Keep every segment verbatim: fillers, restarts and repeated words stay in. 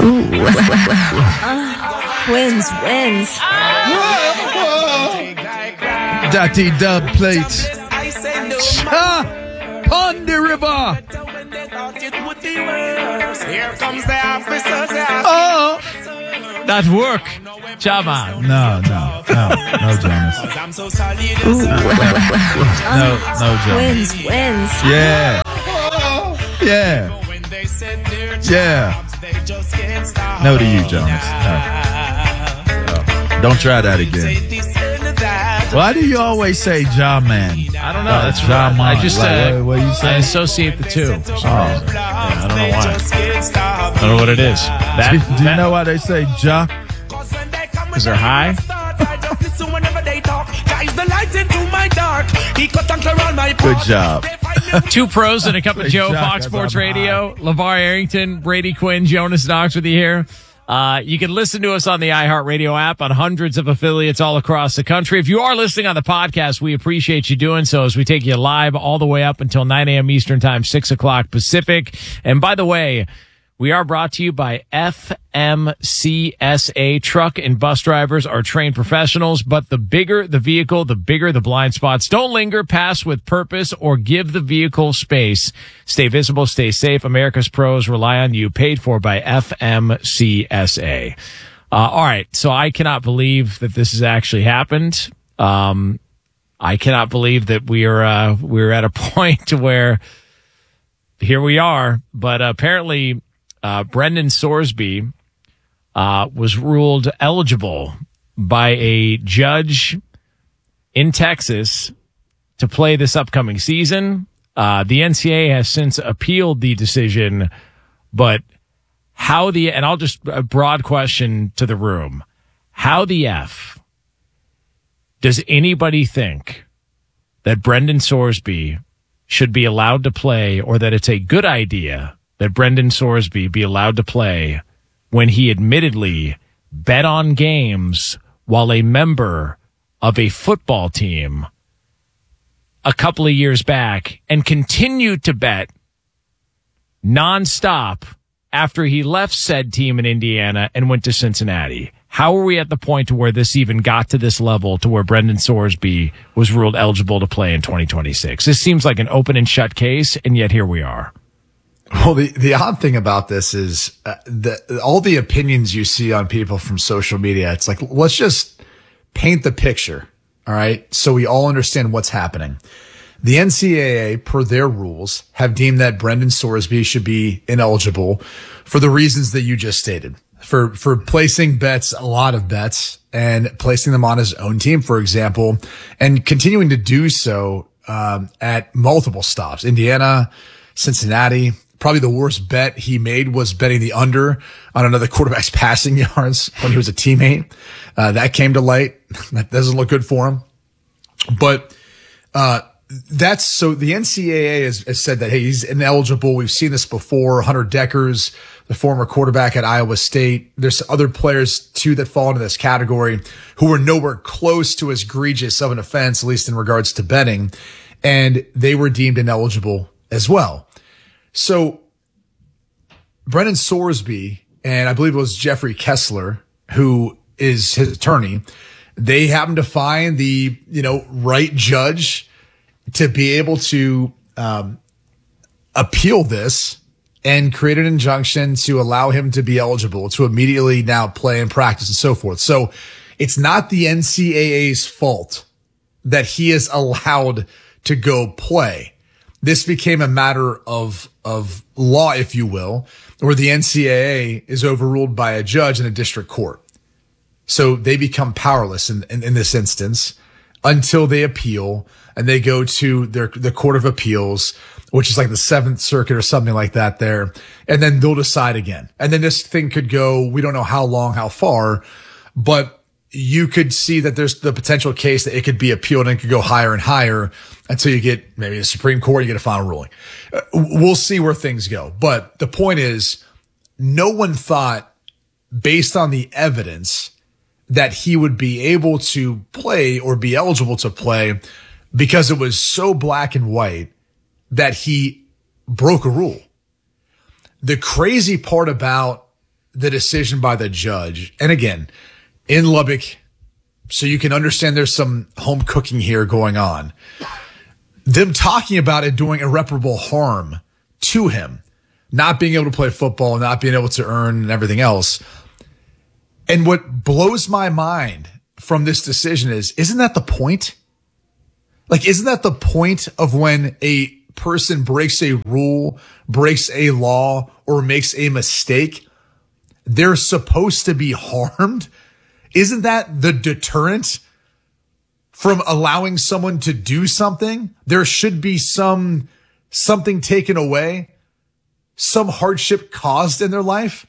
Ooh. uh, wins, wins. Dirty dub plates. Cha! Pondy River. Here comes the officers. Oh. That work. Chama. No, no, no, no, Jonas. Ooh. No, no, Jonas. Wins, wins. Yeah. Yeah. Yeah. No to you, Jonas. No. No. Don't try that again. Why do you always say Ja Man? I don't know. Uh, That's Ja right. Man. I just Like, uh, what, what you I say? associate the two. For some Oh. reason. Yeah, I don't know why. I don't know what it is. That, Do, do you that- know why they say Ja? Because they're high? Good job. Two pros and a cup of Great Joe, job, Fox guys. Sports I'm Radio. LeVar Arrington, Brady Quinn, Jonas Knox with you here. Uh, you can listen to us on the iHeartRadio app on hundreds of affiliates all across the country. If you are listening on the podcast, we appreciate you doing so as we take you live all the way up until nine a.m. Eastern Time, six o'clock Pacific. And by the way, we are brought to you by F M C S A. Truck and bus drivers are trained professionals, but the bigger the vehicle, the bigger the blind spots. Don't linger, pass with purpose, or give the vehicle space. Stay visible, stay safe. America's pros rely on you. Paid for by F M C S A. Uh, all right. So I cannot believe that this has actually happened. Um, I cannot believe that we are, uh, we're at a point where here we are, but apparently, Uh, Brendan Sorsby uh, was ruled eligible by a judge in Texas to play this upcoming season. Uh, the N C double A has since appealed the decision, but how the, and I'll just, a broad question to the room, how the F does anybody think that Brendan Sorsby should be allowed to play, or that it's a good idea that Brendan Sorsby be allowed to play when he admittedly bet on games while a member of a football team a couple of years back, and continued to bet nonstop after he left said team in Indiana and went to Cincinnati? How are we at the point to where this even got to this level, to where Brendan Sorsby was ruled eligible to play in twenty twenty-six? This seems like an open and shut case, and yet here we are. Well, the, the odd thing about this is uh, the, all the opinions you see on people from social media. It's like, let's just paint the picture. All right. So we all understand what's happening. The N C double A, per their rules, have deemed that Brendan Sorsby should be ineligible for the reasons that you just stated, for, for placing bets, a lot of bets, and placing them on his own team, for example, and continuing to do so, um, at multiple stops, Indiana, Cincinnati. Probably the worst bet he made was betting the under on another quarterback's passing yards when he was a teammate. Uh, that came to light. That doesn't look good for him. But, uh, that's so the N C double A has, has said that, hey, he's ineligible. We've seen this before. Hunter Deckers, the former quarterback at Iowa State. There's other players too that fall into this category who were nowhere close to as egregious of an offense, at least in regards to betting. And they were deemed ineligible as well. So Brendan Sorsby, and I believe it was Jeffrey Kessler, who is his attorney, they happened to find the, you know, right judge to be able to um, appeal this and create an injunction to allow him to be eligible to immediately now play and practice and so forth. So it's not the N C double A's fault that he is allowed to go play. This became a matter of, of law, if you will, where the N C double A is overruled by a judge in a district court. So they become powerless in, in, in this instance until they appeal and they go to their, the Court of Appeals, which is like the Seventh Circuit or something like that there. And then they'll decide again. And then this thing could go, we don't know how long, how far, but you could see that there's the potential case that it could be appealed and it could go higher and higher until you get maybe the Supreme Court, you get a final ruling. Uh, we'll see where things go. But the point is, no one thought, based on the evidence, that he would be able to play or be eligible to play because it was so black and white that he broke a rule. The crazy part about the decision by the judge, and again, in Lubbock, so you can understand there's some home cooking here going on, them talking about it doing irreparable harm to him, not being able to play football, not being able to earn and everything else. And what blows my mind from this decision is, isn't that the point? Like, isn't that the point of when a person breaks a rule, breaks a law, or makes a mistake? They're supposed to be harmed. Isn't that the deterrent from allowing someone to do something? There should be some, something taken away, some hardship caused in their life.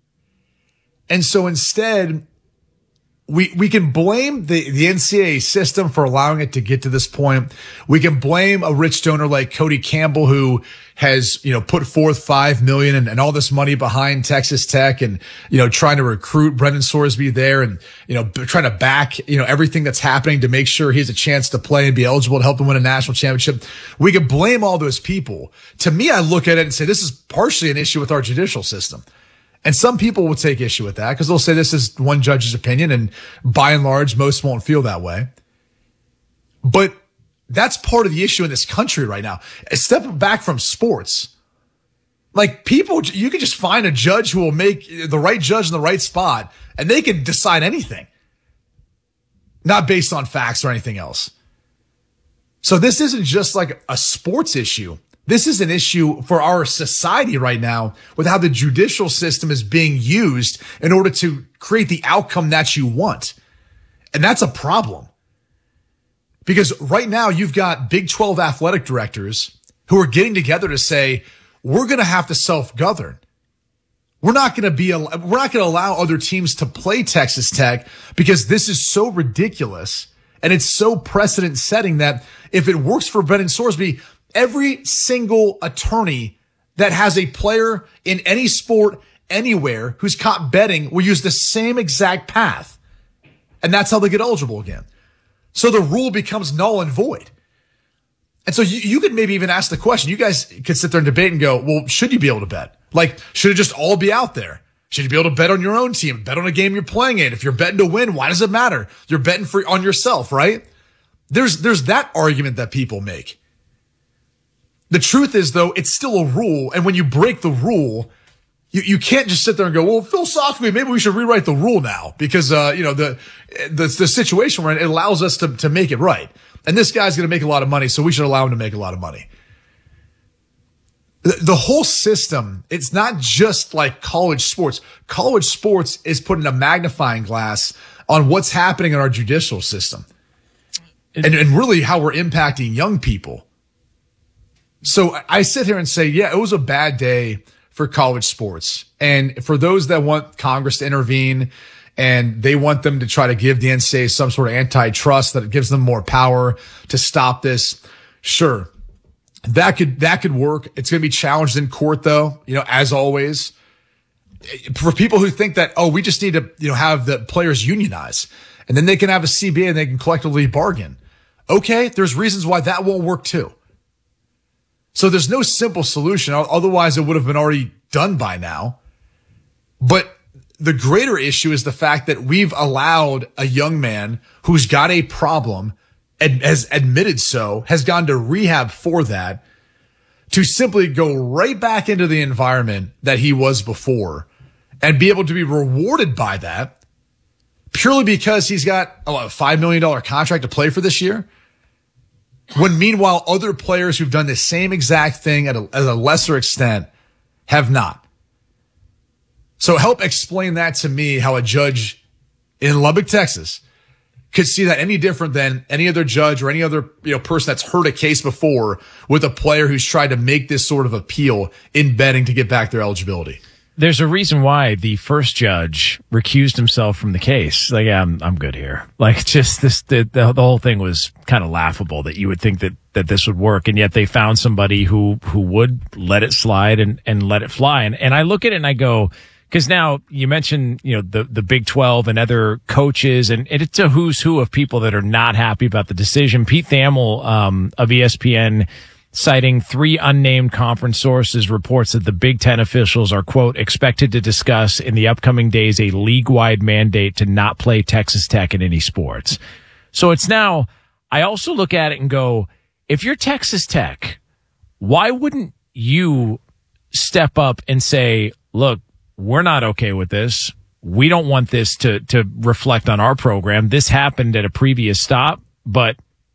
And so instead, we, we can blame the, the N C double A system for allowing it to get to this point. We can blame a rich donor like Cody Campbell, who has, you know, put forth five million and, and all this money behind Texas Tech and, you know, trying to recruit Brendan Sorsby there and, you know, trying to back, you know, everything that's happening to make sure he has a chance to play and be eligible to help him win a national championship. We can blame all those people. To me, I look at it and say, this is partially an issue with our judicial system. And some people will take issue with that because they'll say this is one judge's opinion, and by and large, most won't feel that way. But that's part of the issue in this country right now. Step back from sports. Like, people, you can just find a judge who will make the right judge in the right spot, and they can decide anything, not based on facts or anything else. So this isn't just like a sports issue. This is an issue for our society right now with how the judicial system is being used in order to create the outcome that you want. And that's a problem. Because right now you've got Big twelve athletic directors who are getting together to say, we're going to have to self-govern. We're not going to be, we're not going to allow other teams to play Texas Tech because this is so ridiculous. And it's so precedent setting that if it works for Brendan Sorsby, every single attorney that has a player in any sport anywhere who's caught betting will use the same exact path. And that's how they get eligible again. So the rule becomes null and void. And so you, you could maybe even ask the question. You guys could sit there and debate and go, well, should you be able to bet? Like, should it just all be out there? Should you be able to bet on your own team? Bet on a game you're playing in? If you're betting to win, why does it matter? You're betting for, on yourself, right? There's, there's that argument that people make. The truth is, though, it's still a rule. And when you break the rule, you, you can't just sit there and go, well, philosophically, maybe we should rewrite the rule now because, uh, you know, the, the, the situation we're in, it allows us to, to make it right. And this guy's going to make a lot of money, so we should allow him to make a lot of money. The, the whole system, it's not just like college sports. College sports is putting a magnifying glass on what's happening in our judicial system and, and really how we're impacting young people. So I sit here and say, yeah, it was a bad day for college sports. And for those that want Congress to intervene and they want them to try to give the N C double A some sort of antitrust that gives them more power to stop this, sure, that could, that could work. It's going to be challenged in court, though, you know, as always. For people who think that, oh, we just need to, you know, have the players unionize and then they can have a C B A and they can collectively bargain. Okay, there's reasons why that won't work, too. So there's no simple solution. Otherwise, it would have been already done by now. But the greater issue is the fact that we've allowed a young man who's got a problem and has admitted so, has gone to rehab for that, to simply go right back into the environment that he was before and be able to be rewarded by that purely because he's got a five million dollars contract to play for this year. When meanwhile, other players who've done the same exact thing at a, at a lesser extent have not. So help explain that to me, how a judge in Lubbock, Texas could see that any different than any other judge or any other, you know, person that's heard a case before with a player who's tried to make this sort of appeal in betting to get back their eligibility. There's a reason why the first judge recused himself from the case. Like, yeah, I'm, I'm good here. Like, just this, the, the, the whole thing was kind of laughable that you would think that, that this would work. And yet they found somebody who, who would let it slide and, and let it fly. And, and I look at it and I go, cause now you mentioned, you know, the, the Big twelve and other coaches, and it's a who's who of people that are not happy about the decision. Pete Thamel, um, of E S P N citing three unnamed conference sources, reports that the Big Ten officials are, quote, expected to discuss in the upcoming days a league-wide mandate to not play Texas Tech in any sports. So it's now, I also look at it and go, if you're Texas Tech, why wouldn't you step up and say, look, we're not okay with this. We don't want this to, to reflect on our program. This happened at a previous stop, but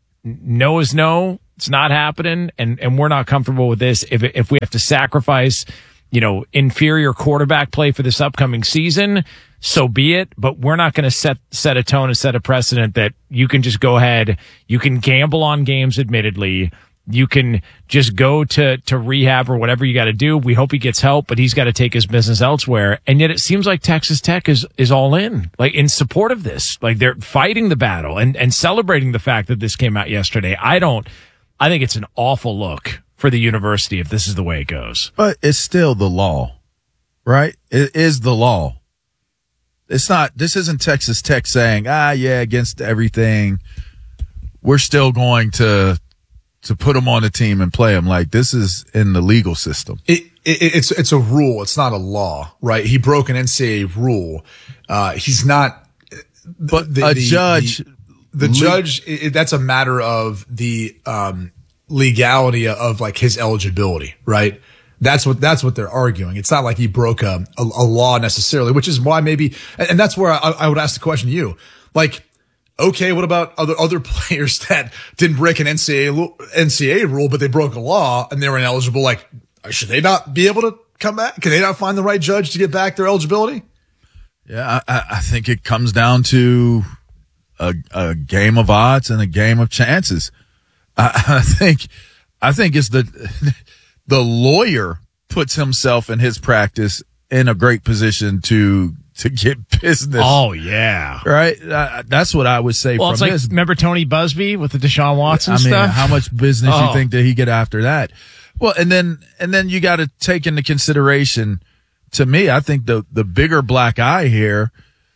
no is no. It's not happening, and, and we're not comfortable with this. If if we have to sacrifice, you know, inferior quarterback play for this upcoming season, so be it. But we're not going to set set a tone and set a precedent that you can just go ahead. You can gamble on games, admittedly. You can just go to, to rehab or whatever you got to do. We hope he gets help, but he's got to take his business elsewhere. And yet it seems like Texas Tech is, is all in, like in support of this. Like they're fighting the battle and, and celebrating the fact that this came out yesterday. I don't, I think it's an awful look for the university if this is the way it goes. But it's still the law, right? It is the law. It's not, this isn't Texas Tech saying, ah, yeah, against everything. We're still going to, to put them on the team and play them. Like, this is in the legal system. It, it, it's, it's a rule. It's not a law, right? He broke an N C double A rule. Uh, he's not, but the, a the, judge, the, the le- judge, it, that's a matter of the, um, legality of like his eligibility, right? That's what, that's what they're arguing. It's not like he broke a, a, a law necessarily, which is why maybe, and, and that's where I, I would ask the question to you. Like, okay, what about other other players that didn't break an N C double A N C double A rule, but they broke a law and they were ineligible? Like, should they not be able to come back? Can they not find the right judge to get back their eligibility? Yeah, I, I think it comes down to a, a game of odds and a game of chances. I, I think, I think it's the the lawyer puts himself and his practice in a great position to. To get business. Oh, yeah. Right? Uh, that's what I would say well, from it's like, this. Remember Tony Busby with the Deshaun Watson I mean, stuff? how much business oh. you think that he get after that? Well, and then, and then you got to take into consideration, to me, I think the, the bigger black eye here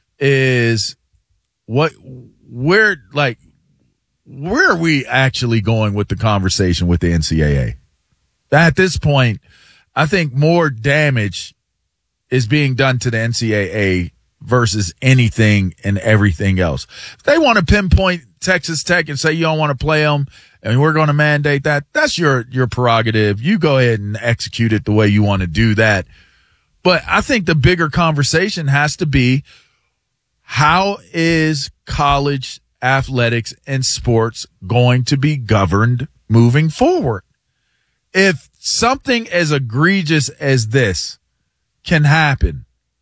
is what, where, like, where are we actually going with the conversation with the N C double A? At this point, I think more damage is being done to the N C double A versus anything and everything else. If they want to pinpoint Texas Tech and say you don't want to play them and we're going to mandate that, that's your, your prerogative. You go ahead and execute it the way you want to do that. But I think the bigger conversation has to be, how is college athletics and sports going to be governed moving forward? If something as egregious as this can happen,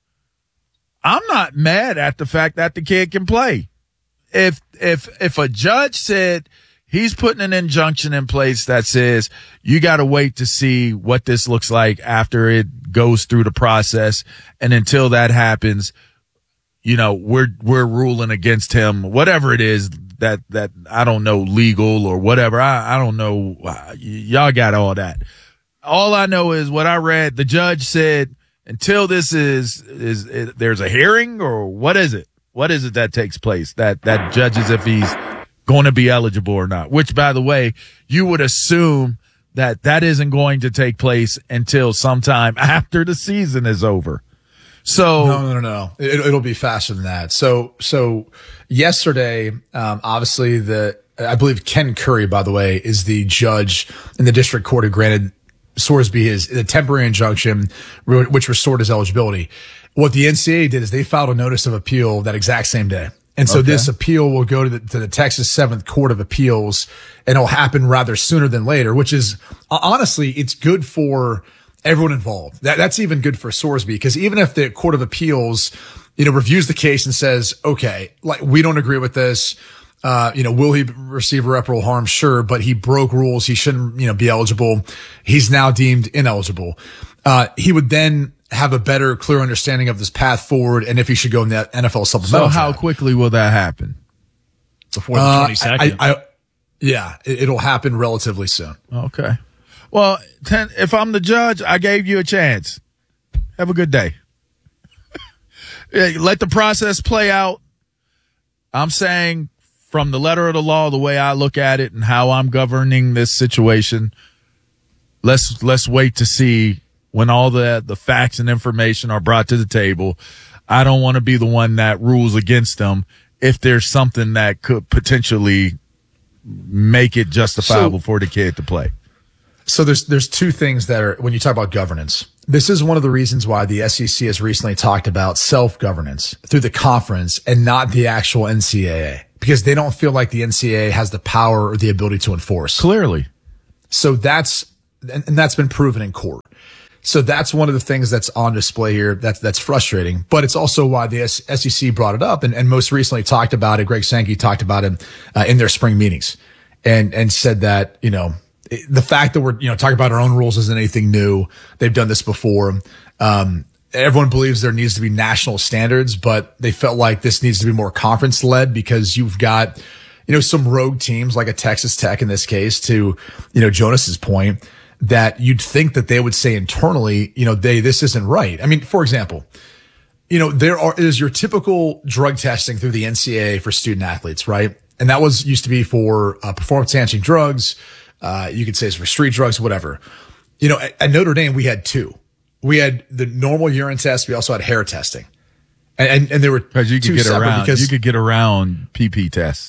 I'm not mad at the fact that the kid can play. If, if, if a judge said he's putting an injunction in place that says you got to wait to see what this looks like after it goes through the process, and until that happens, you know, we're, we're ruling against him, whatever it is that, that I don't know, legal or whatever. I, I don't know. Y- y'all got all that. All I know is what I read. The judge said, until this is, is, is, there's a hearing, or what is it? What is it that takes place that, that judges if he's going to be eligible or not? Which, by the way, you would assume that that isn't going to take place until sometime after the season is over. So no, no, no, no. It, it'll be faster than that. So, so yesterday, um, obviously the, I believe Ken Curry, by the way, is the judge in the district court who granted Sorsby his the temporary injunction, which restored his eligibility. What the N C double A did is they filed a notice of appeal that exact same day. And so okay. This appeal will go to the, to the Texas Seventh Court of Appeals, and it'll happen rather sooner than later, which is honestly, it's good for everyone involved. That, that's even good for Sorsby, because even if the Court of Appeals, you know, reviews the case and says, okay, like, we don't agree with this. Uh, you know, will he receive irreparable harm? Sure, but he broke rules. He shouldn't, you know, be eligible. He's now deemed ineligible. Uh, he would then have a better, clear understanding of this path forward and if he should go in that N F L supplemental. So how draft. quickly will that happen? Before the twenty-second? Uh, I, I, yeah, it, it'll happen relatively soon. Okay. Well, ten, if I'm the judge, I gave you a chance. Have a good day. Let the process play out. I'm saying, from the letter of the law, the way I look at it and how I'm governing this situation, let's, let's wait to see when all the, the facts and information are brought to the table. I don't want to be the one that rules against them if there's something that could potentially make it justifiable so, for the kid to play. So there's there's two things that are, when you talk about governance, this is one of the reasons why the S E C has recently talked about self-governance through the conference and not the actual N C double A, because they don't feel like the N C double A has the power or the ability to enforce. Clearly. So that's, and that's been proven in court. So that's one of the things that's on display here. That's, that's frustrating, but it's also why the S E C brought it up and, and most recently talked about it. Greg Sankey talked about it uh, in their spring meetings and, and said that, you know, the fact that we're, you know, talking about our own rules isn't anything new. They've done this before. Um, everyone believes there needs to be national standards, but they felt like this needs to be more conference led because you've got, you know, some rogue teams like a Texas Tech in this case, to, you know, Jonas's point, that you'd think that they would say internally, you know, they, this isn't right. I mean, for example, you know, there are, is your typical drug testing through the N C double A for student athletes, right? And that was used to be for uh, performance enhancing drugs. Uh, you could say it's for street drugs, whatever. You know, at, at Notre Dame, we had two. We had the normal urine test. We also had hair testing. And, and, and there were Cause you could two get separate around, because you could get around P P tests.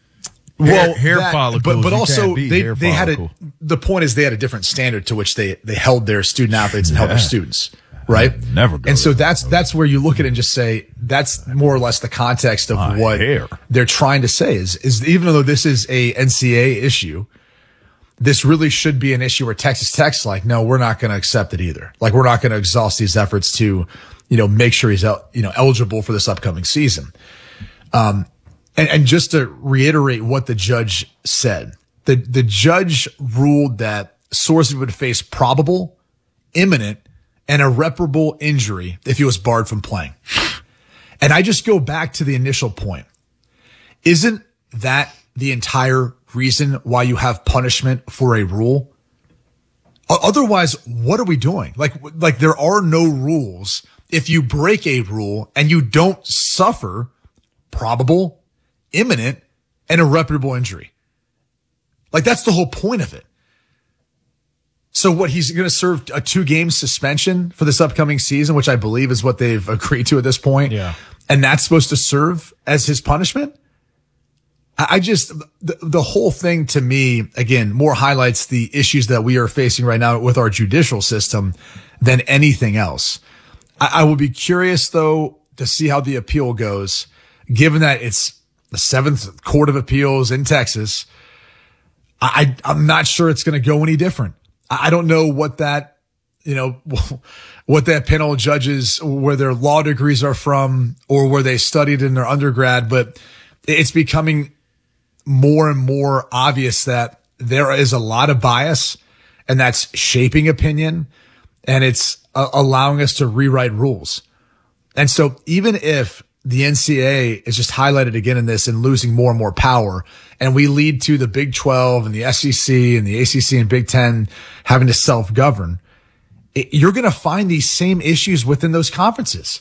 Well, hair, hair that, follicles, but, but also they, hair they had follicle. a, the point is they had a different standard to which they, they held their student athletes and held their students, right? Never go And so there. that's, that's where you look at it and just say, that's more or less the context of My what hair. they're trying to say is, is even though this is a N C double A issue, this really should be an issue where Texas Tech's like, no, we're not going to accept it either. Like, we're not going to exhaust these efforts to, you know, make sure he's, el- you know, eligible for this upcoming season. Um, And, and just to reiterate what the judge said, the, the judge ruled that Sorsby would face probable, imminent, and irreparable injury if he was barred from playing. And I just go back to the initial point. Isn't that the entire reason why you have punishment for a rule? Otherwise, what are we doing? Like, like there are no rules. If you break a rule and you don't suffer probable, imminent, and irreparable injury. Like, that's the whole point of it. So what, he's going to serve a two game suspension for this upcoming season, which I believe is what they've agreed to at this point. Yeah. And that's supposed to serve as his punishment. I, I just, the, the whole thing to me, again, more highlights the issues that we are facing right now with our judicial system than anything else. I, I would be curious though to see how the appeal goes, given that it's the Seventh Court of Appeals in Texas. I, I'm not sure it's going to go any different. I don't know what that, you know, what that panel of judges, where their law degrees are from or where they studied in their undergrad, but it's becoming more and more obvious that there is a lot of bias and that's shaping opinion and it's uh, allowing us to rewrite rules. And so even if the N C double A is just highlighted again in this and losing more and more power, and we lead to the Big twelve and the S E C and the A C C and Big ten having to self-govern, it, you're going to find these same issues within those conferences.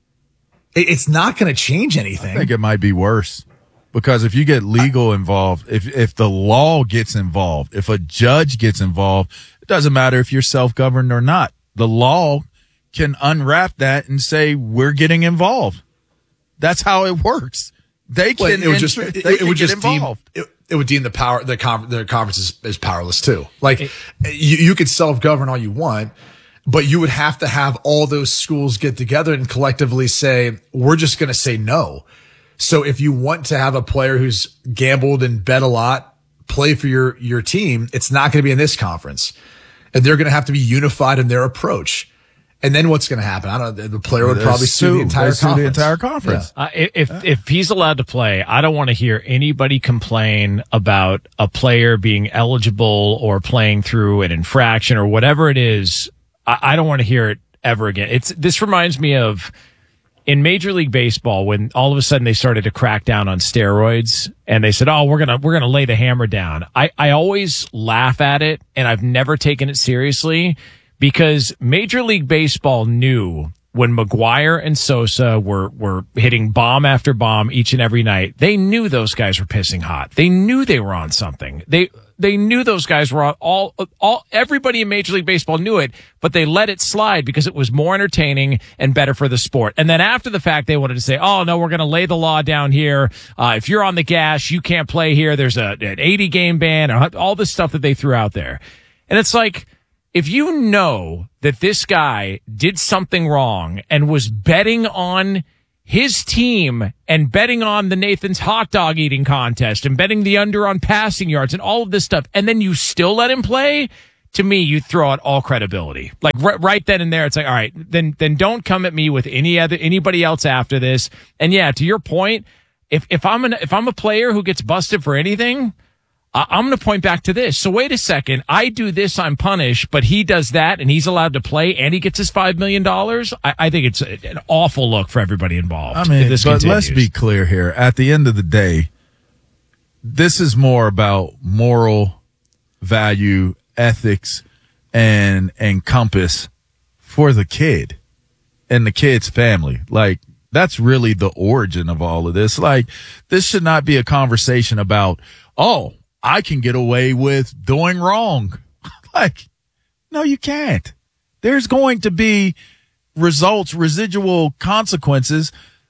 It, it's not going to change anything. I think it might be worse, because if you get legal involved, if if the law gets involved, if a judge gets involved, it doesn't matter if you're self-governed or not. The law can unwrap that and say, we're getting involved. That's how it works. They can, well, it would just, enter, it, they it can would get just involved. deem, it, it would deem the power, the con, the conference is, is powerless too. Like it, you, you could self-govern all you want, but you would have to have all those schools get together and collectively say, we're just going to say no. So if you want to have a player who's gambled and bet a lot play for your, your team, it's not going to be in this conference, and they're going to have to be unified in their approach. And then what's going to happen? I don't know. The player would probably sue, sue the entire sue conference. The entire conference. Yeah. Uh, if yeah. if he's allowed to play, I don't want to hear anybody complain about a player being eligible or playing through an infraction or whatever it is. I, I don't want to hear it ever again. It's this reminds me of in Major League Baseball when all of a sudden they started to crack down on steroids and they said, "Oh, we're gonna we're gonna lay the hammer down." I I always laugh at it, and I've never taken it seriously. Because Major League Baseball knew when McGwire and Sosa were, were hitting bomb after bomb each and every night, they knew those guys were pissing hot. They knew they were on something. They, they knew those guys were all, all, everybody in Major League Baseball knew it, but they let it slide because it was more entertaining and better for the sport. And then after the fact, they wanted to say, oh, no, we're going to lay the law down here. Uh, if you're on the gas, you can't play here. There's a, an eighty game ban, or all this stuff that they threw out there. And it's like, if you know that this guy did something wrong and was betting on his team and betting on the Nathan's hot dog eating contest and betting the under on passing yards and all of this stuff, and then you still let him play, to me, you throw out all credibility. Like right, right then and there, it's like, all right, then then don't come at me with any other anybody else after this. And yeah, to your point, if if I'm an if I'm a player who gets busted for anything, I'm going to point back to this. So wait a second. I do this, I'm punished, but he does that and he's allowed to play and he gets his five million dollars. I, I think it's a, an awful look for everybody involved. I mean, if this but continues. Let's be clear here. At the end of the day, this is more about moral value, ethics, and, and compass for the kid and the kid's family. Like, that's really the origin of all of this. Like, this should not be a conversation about, oh, I can get away with doing wrong. Like, no, you can't. There's going to be results, residual consequences,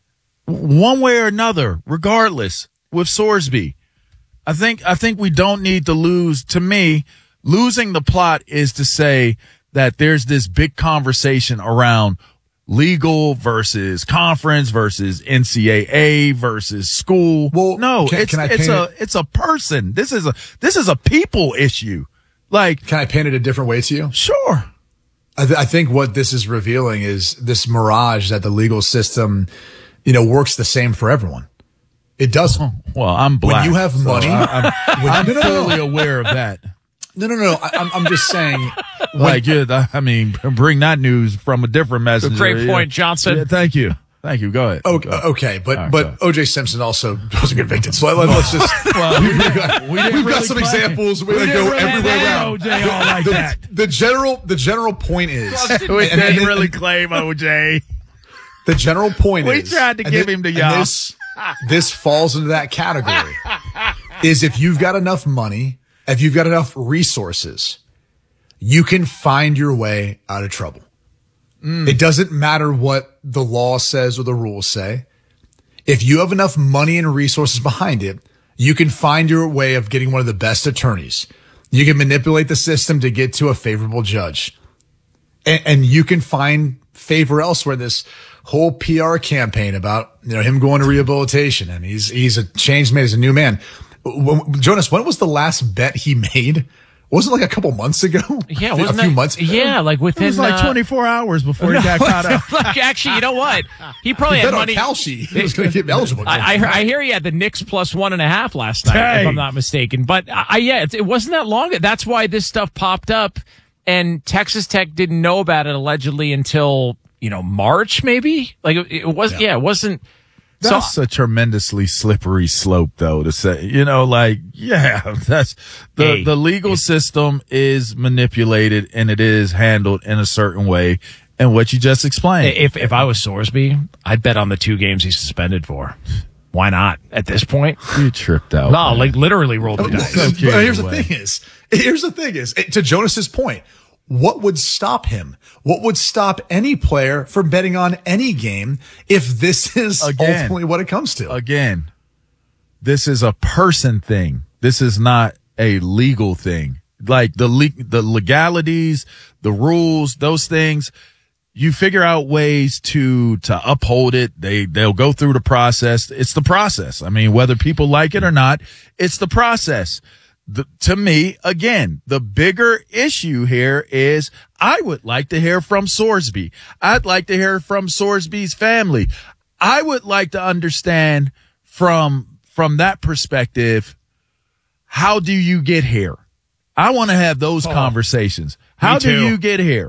one way or another, regardless, with Sorsby. I think, I think we don't need to lose. To me, losing the plot is to say that there's this big conversation around legal versus conference versus N C double A versus school. Well, no, can, it's can I it's paint a it, it's a person. This is a this is a people issue. Like, can I paint it a different way to you? Sure. I, th- I think what this is revealing is this mirage that the legal system, you know, works the same for everyone. It doesn't. Well, I'm black. When you have money, so I, I'm, when, I'm no, no, fully no. aware of that. No, no, no. I, I'm, I'm just saying. Like, yeah, I mean, bring that news from a different messenger. Great point, yeah. Johnson. Yeah, thank you. Thank you. Go ahead. Okay, Go ahead. okay but right, but O J Simpson also wasn't convicted. So let, let's just. Well, we've got, we didn't we've really got some play. examples. We're We gonna didn't go really every way play around. O J all like the, that. the general the general point is We and- didn't and- really claim O J. The general point We is tried to and give thi- him to and y'all. This, this falls into that category. Is if you've got enough money, if you've got enough resources, you can find your way out of trouble. Mm. It doesn't matter what the law says or the rules say. If you have enough money and resources behind it, you can find your way of getting one of the best attorneys. You can manipulate the system to get to a favorable judge. And, and you can find favor elsewhere. This whole P R campaign about, you know, him going to rehabilitation and he's, he's a changed man. He's a new man. When, Jonas, when was the last bet he made? Wasn't it like a couple months ago? Yeah, a wasn't few that, months ago? Yeah, like within It was like uh, twenty-four hours before he got caught up. like, actually, you know what? He probably He had bet on money. Kalshi. He was going to get eligible. I, I, hear, I hear he had the Knicks plus one and a half last night, Dang. if I'm not mistaken. But I, yeah, it, it wasn't that long. That's why this stuff popped up, and Texas Tech didn't know about it allegedly until you know March, maybe. Like it, it was, yeah. yeah, it wasn't. That's so, a tremendously slippery slope, though, to say, you know, like, yeah, that's the, hey, the legal hey. system is manipulated and it is handled in a certain way. And what you just explained. If, if I was Sorsby, I'd bet on the two games he's suspended for. Why not at this point? You tripped out. No, man. like literally rolled the dice. So But carried here's away. the thing is, here's the thing is, to Jonas's point, what would stop him? What would stop any player from betting on any game if this is Again. ultimately what it comes to? Again, this is a person thing. This is not a legal thing. Like the le- the legalities, the rules, those things, you figure out ways to, to uphold it. They, they'll go through the process. It's the process. I mean, whether people like it or not, it's the process. The, to me, again, the bigger issue here is I would like to hear from Sorsby. I'd like to hear from Sorsby's family. I would like to understand from, from that perspective, how do you get here? I want to have those oh, conversations. How do you get here?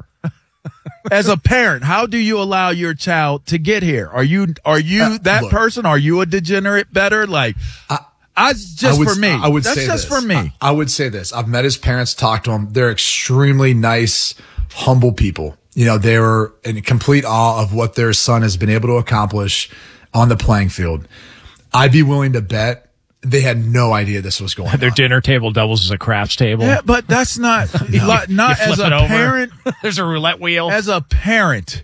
As a parent, how do you allow your child to get here? Are you, are you uh, that look, person? Are you a degenerate better? Like, I, I just I would, for me. I would That's say just this. for me. I, I would say this. I've met his parents, talked to them. They're extremely nice, humble people. You know, they were in complete awe of what their son has been able to accomplish on the playing field. I'd be willing to bet they had no idea this was going Their on. dinner table doubles as a craps table. Yeah, but that's not like, not You flip as a it over. parent. There's a roulette wheel. As a parent,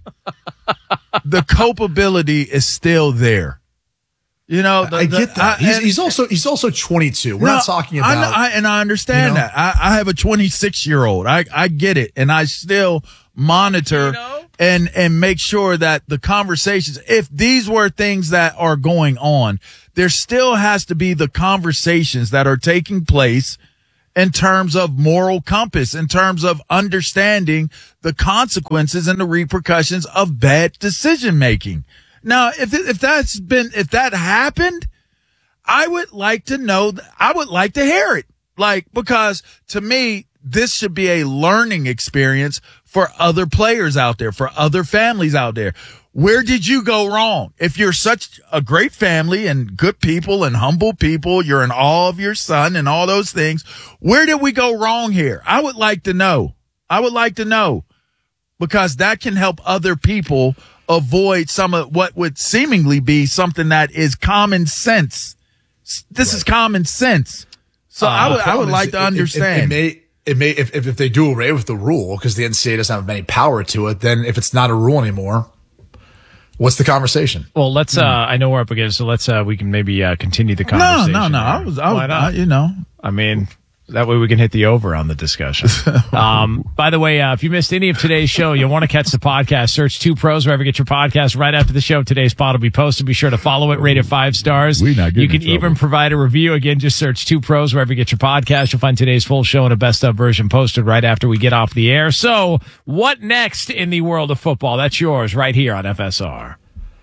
the culpability is still there. You know, the, I get the- that. I- he's, and- he's also he's also twenty-two. We're No, not talking I, about. know- I, and I understand you know? that. I, I have a twenty-six year old. I, I get it. And I still monitor You know? and, and make sure that the conversations, if these were things that are going on, there still has to be the conversations that are taking place in terms of moral compass, in terms of understanding the consequences and the repercussions of bad decision making. Now, if, if that's been, if that happened, I would like to know, I would like to hear it. Like, because to me, this should be a learning experience for other players out there, for other families out there. Where did you go wrong? If you're such a great family and good people and humble people, you're in awe of your son and all those things. Where did we go wrong here? I would like to know. I would like to know, because that can help other people avoid some of what would seemingly be something that is common sense. This right. is common sense. So uh, I would, I would like to it, understand. It, it, it may, it may, if, if, if they do away with the rule, because the N C double A doesn't have any power to it, then if it's not a rule anymore, what's the conversation? Well, let's, uh, I know we're up against, so let's, uh, we can maybe, uh, continue the conversation. No, no, no. There. I was, I was, Why not? I, you know, I mean, that way we can hit the over on the discussion. um, by the way, uh, if you missed any of today's show, you'll want to catch the podcast. Search Two Pros wherever you get your podcast. Right after the show, today's pod will be posted. Be sure to follow it, rate it five stars. We not you getting can in trouble. even provide a review. Again, just search Two Pros wherever you get your podcast. You'll find today's full show and a best of version posted right after we get off the air. So what next in the world of football? That's yours right here on F S R.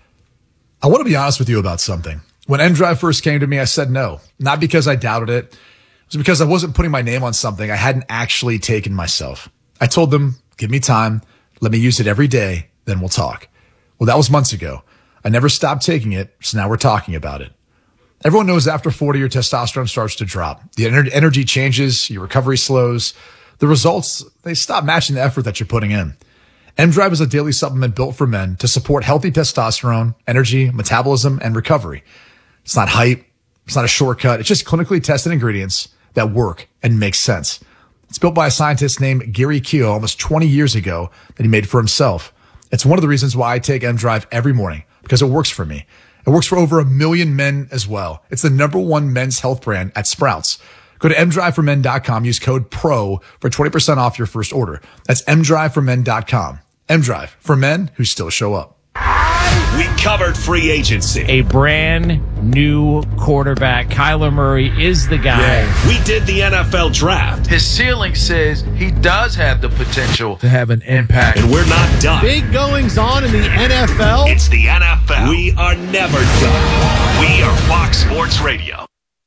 I want to be honest with you about something. When M-Drive first came to me, I said no. Not because I doubted it. It was because I wasn't putting my name on something I hadn't actually taken myself. I told them, give me time. Let me use it every day. Then we'll talk. Well, that was months ago. I never stopped taking it. So now we're talking about it. Everyone knows after forty, your testosterone starts to drop. The ener- energy changes. Your recovery slows. The results, they stop matching the effort that you're putting in. M-Drive is a daily supplement built for men to support healthy testosterone, energy, metabolism, and recovery. It's not hype. It's not a shortcut. It's just clinically tested ingredients that work and make sense. It's built by a scientist named Gary Keogh almost twenty years ago that he made for himself. It's one of the reasons why I take M-Drive every morning, because it works for me. It works for over a million men as well. It's the number one men's health brand at Sprouts. Go to m drive for men dot com. Use code PRO for twenty percent off your first order. That's m drive for men dot com. M-Drive, for men who still show up. We covered free agency. A brand new quarterback. Kyler Murray is the guy. Yeah. We did the N F L draft. his ceiling says he does have the potential to have an impact. And we're not done. Big goings on in the N F L. It's the N F L. We are never done. We are Fox Sports Radio.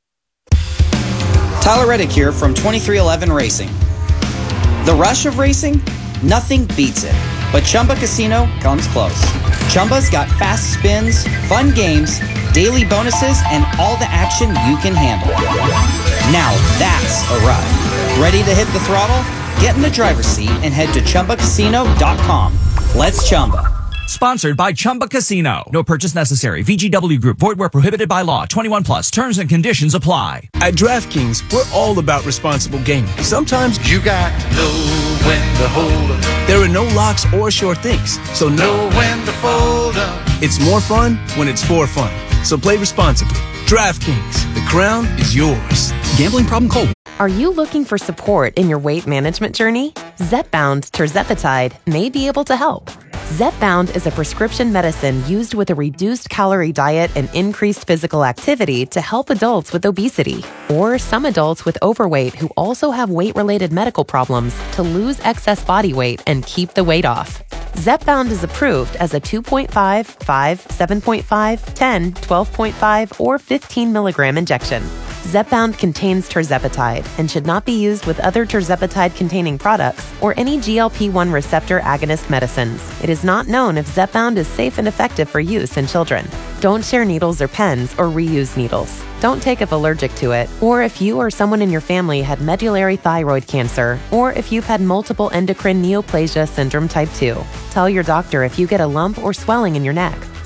Tyler Reddick here from twenty-three eleven Racing. The rush of racing? Nothing beats it. But Chumba Casino comes close. Chumba's got fast spins, fun games, daily bonuses, and all the action you can handle. Now that's a ride. Ready to hit the throttle? Get in the driver's seat and head to chumba casino dot com. Let's Chumba. Sponsored by Chumba Casino. No purchase necessary. V G W Group. Void where prohibited by law. twenty-one plus. Terms and conditions apply. At DraftKings, we're all about responsible gaming. Sometimes you got to know when to hold up. There are no locks or short things, so know when to fold up. It's more fun when it's for fun. So play responsibly. DraftKings, the crown is yours. Gambling problem? Call. Are you looking for support in your weight management journey? Zepbound Tirzepatide may be able to help. Zepbound is a prescription medicine used with a reduced calorie diet and increased physical activity to help adults with obesity, or some adults with overweight who also have weight-related medical problems to lose excess body weight and keep the weight off. Zepbound is approved as a two point five, five, seven point five, ten, twelve point five, or fifteen milligram injection. Zepbound contains tirzepatide and should not be used with other tirzepatide-containing products or any G L P one receptor agonist medicines. It is not known if Zepbound is safe and effective for use in children. Don't share needles or pens or reuse needles. Don't take if allergic to it, or if you or someone in your family had medullary thyroid cancer, or if you've had multiple endocrine neoplasia syndrome type two. Tell your doctor if you get a lump or swelling in your neck.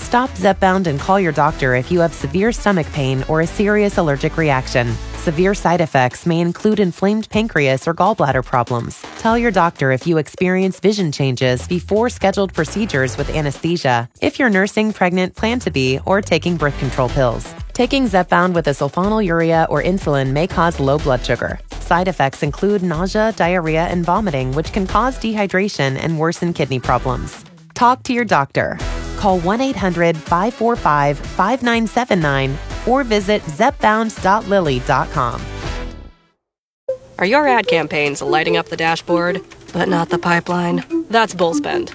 Stop Zepbound and call your doctor if you have severe stomach pain or a serious allergic reaction. Severe side effects may include inflamed pancreas or gallbladder problems. Tell your doctor if you experience vision changes before scheduled procedures with anesthesia, if you're nursing, pregnant, plan to be, or taking birth control pills. Taking Zepbound with a sulfonylurea or insulin may cause low blood sugar. Side effects include nausea, diarrhea, and vomiting, which can cause dehydration and worsen kidney problems. Talk to your doctor. Call one eight hundred five four five five nine seven nine or visit zepbound dot lilly dot com. Are your ad campaigns lighting up the dashboard, but not the pipeline? That's Bullspend.